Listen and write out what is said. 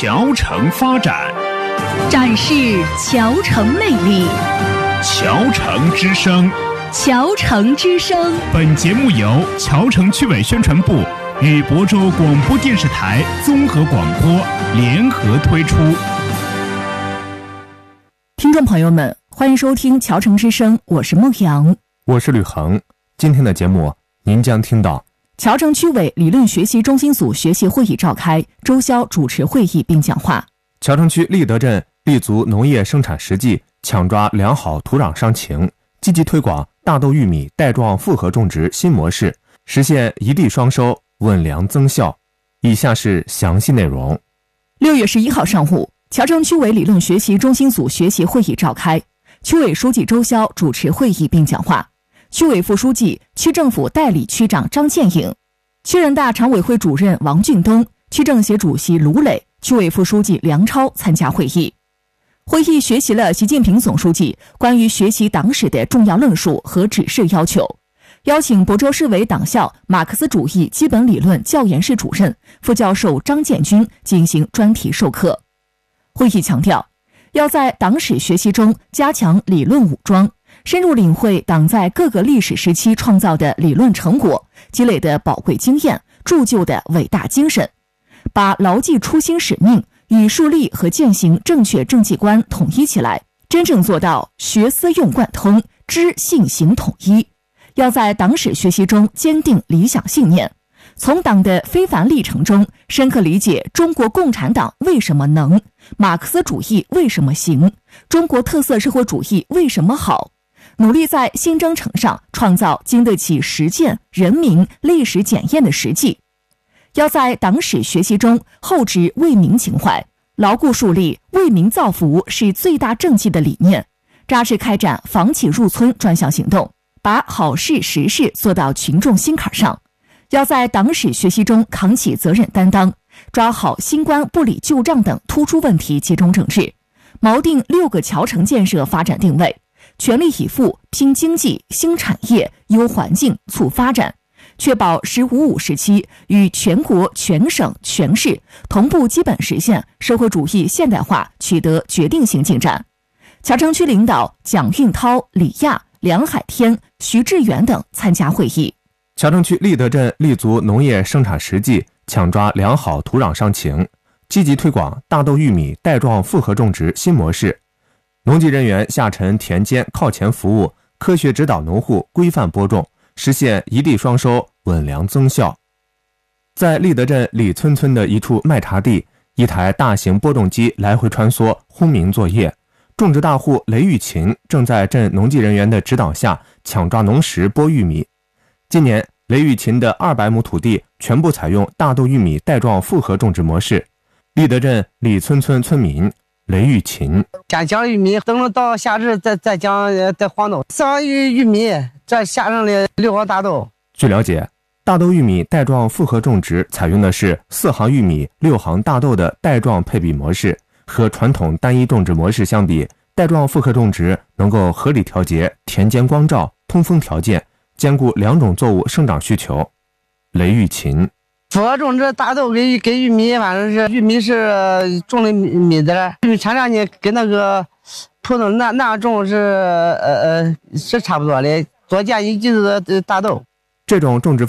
侨城发展， 展示侨城魅力。 侨城之声， 侨城之声。 本节目由侨城区委宣传部与亳州广播电视台综合广播联合推出。 听众朋友们，欢迎收听侨城之声，我是孟阳， 我是吕恒。今天的节目您将听到侨城区委理论学习中心组学习会议召开，周潇主持会议并讲话。 侨城区立德镇立足农业生产实际，抢抓良好土壤伤情，积极推广大豆玉米带状复合种植新模式，实现一地双收，稳粮增效。以下是详细内容。 6月11号上午，侨城区委理论学习中心组学习会议召开，区委书记周潇主持会议并讲话。区委副书记、区政府代理区长张建颖，区人大常委会主任王俊东，区政协主席卢磊，区委副书记梁超参加会议。会议学习了习近平总书记关于学习党史的重要论述和指示要求，邀请亳州市委党校马克思主义基本理论教研室主任、副教授张建军进行专题授课。会议强调，要在党史学习中加强理论武装，深入领会党在各个历史时期创造的理论成果、积累的宝贵经验、铸就的伟大精神，把牢记初心使命与树立和践行正确政绩观统一起来，真正做到学思用贯通、知信行统一。要在党史学习中坚定理想信念，从党的非凡历程中深刻理解中国共产党为什么能，马克思主义为什么行，中国特色社会主义为什么好，努力在新征程上创造经得起实践、人民、历史检验的实际。要在党史学习中厚植为民情怀，牢固树立为民造福是最大政绩的理念，扎实开展房企入村专项行动，把好事实事做到群众心坎上。要在党史学习中扛起责任担当，抓好新冠不理旧账等突出问题集中整治，锚定6个侨城建设发展定位，全力以赴拼经济、兴产业、优环境、促发展，确保“15+5”时期与全国、全省、全市同步基本实现社会主义现代化取得决定性进展。侨城区领导蒋运涛、李亚、梁海天、徐志远等参加会议。 侨城区立德镇立足农业生产实际，抢抓良好土壤伤情，积极推广大豆玉米带状复合种植新模式，农技人员下沉田间靠前服务，科学指导农户规范播种，实现一地双收，稳粮增效。在立德镇李村村的一处麦茬地，一台大型播种机来回穿梭轰鸣作业，种植大户雷玉琴正在镇农技人员的指导下抢抓农时播玉米。今年雷玉琴的200亩土地全部采用大豆玉米带状复合种植模式。立德镇李村村村民雷玉琴： 先将玉米，等到夏至再将再黄豆，4行玉米，这下上了6行大豆。 据了解，大豆玉米带状复合种植采用的是4行玉米6行大豆的带状配比模式，和传统单一种植模式相比，带状复合种植能够合理调节田间光照、通风条件，兼顾2种作物生长需求。雷玉琴： 复合种植大豆给玉米，反正是玉米是种的米子，玉米产量呢跟那个普通那种是差不多的，多见1级的大豆。 这种种植